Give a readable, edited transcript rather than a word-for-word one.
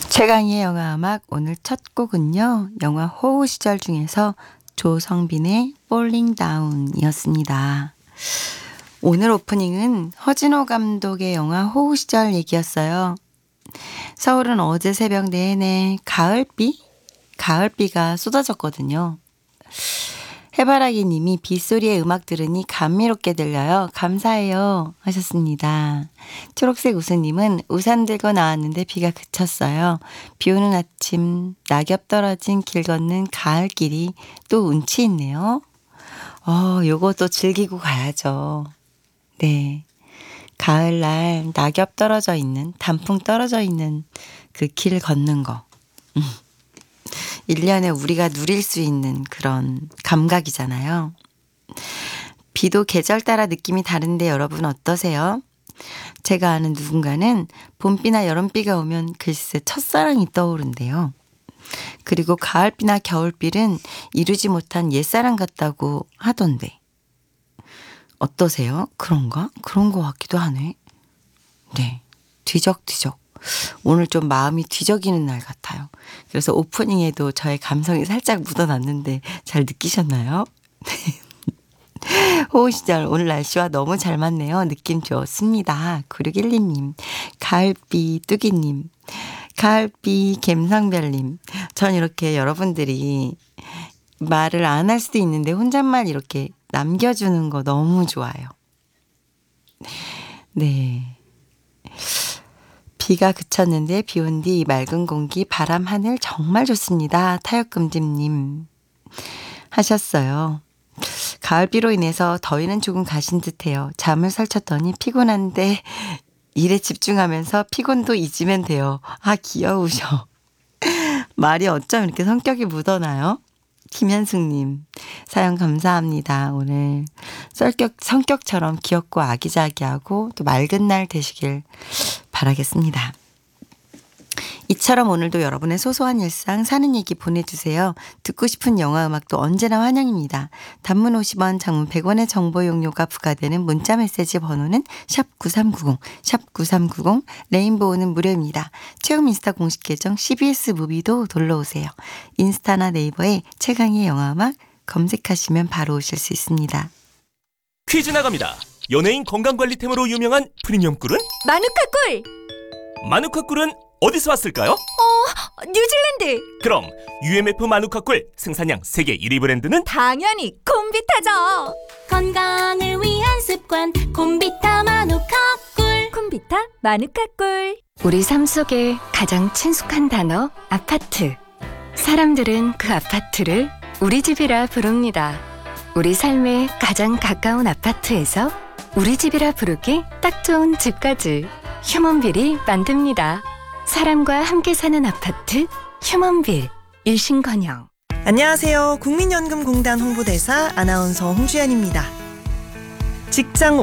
최강희의 영화음악 오늘 첫 곡은요. 영화 호우 시절 중에서 조성빈의 Falling Down이었습니다. 오늘 오프닝은 허진호 감독의 영화 호우 시절 얘기였어요. 서울은 어제 새벽 내내 가을비가 쏟아졌거든요. 해바라기 님이 빗소리의 음악 들으니 감미롭게 들려요. 감사해요 하셨습니다. 초록색 우수님은 우산 들고 나왔는데 비가 그쳤어요. 비 오는 아침 낙엽 떨어진 길 걷는 가을길이 또 운치 있네요. 요것도 즐기고 가야죠. 네, 가을날 낙엽 떨어져 있는 단풍 떨어져 있는 그 길 걷는 거 1년에 우리가 누릴 수 있는 그런 감각이잖아요. 비도 계절 따라 느낌이 다른데 여러분 어떠세요? 제가 아는 누군가는 봄비나 여름비가 오면 글쎄 첫사랑이 떠오른대요. 그리고 가을비나 겨울비는 이루지 못한 옛사랑 같다고 하던데. 어떠세요? 그런가? 그런 것 같기도 하네. 네, 뒤적뒤적. 오늘 좀 마음이 뒤적이는 날 같아요. 그래서 오프닝에도 저의 감성이 살짝 묻어났는데 잘 느끼셨나요? 호우 시절 오늘 날씨와 너무 잘 맞네요. 느낌 좋습니다. 9612님, 가을비 뚜기님, 가을비 갬성별님. 전 이렇게 여러분들이 말을 안 할 수도 있는데 혼잣말 이렇게 남겨주는 거 너무 좋아요. 네. 비가 그쳤는데 비 온 뒤 맑은 공기, 바람, 하늘 정말 좋습니다. 타역금집님 하셨어요. 가을비로 인해서 더위는 조금 가신 듯해요. 잠을 설쳤더니 피곤한데 일에 집중하면서 피곤도 잊으면 돼요. 아, 귀여우셔. 말이 어쩜 이렇게 성격이 묻어나요? 김현숙님 사연 감사합니다. 오늘 성격처럼 귀엽고 아기자기하고 또 맑은 날 되시길 바라겠습니다. 이처럼 오늘도 여러분의 소소한 일상 사는 얘기 보내주세요. 듣고 싶은 영화 음악도 언제나 환영입니다. 단문 50원, 장문 100원의 정보 용료가 부과되는 문자 메시지 번호는 샵9390, 샵9390, 레인보우는 무료입니다. 최음 인스타 공식 계정 CBS 무비도 놀러오세요. 인스타나 네이버에 최강희의 영화 음악 검색하시면 바로 오실 수 있습니다. 퀴즈 나갑니다. 연예인 건강관리템으로 유명한 프리미엄 꿀은? 마누카 꿀! 마누카 꿀은 어디서 왔을까요? 뉴질랜드! 그럼 UMF 마누카 꿀 생산량 세계 1위 브랜드는? 당연히 콤비타죠! 건강을 위한 습관 콤비타 마누카 꿀. 콤비타 마누카 꿀. 우리 삶 속에 가장 친숙한 단어 아파트. 사람들은 그 아파트를 우리 집이라 부릅니다. 우리 삶에 가장 가까운 아파트에서 우리 집이라 부르기 딱 좋은 집까지 휴먼빌이 만듭니다. 사람과 함께 사는 아파트 휴먼빌. 일신건영. 안녕하세요. 국민연금공단 홍보대사 아나운서 홍주연입니다. 직장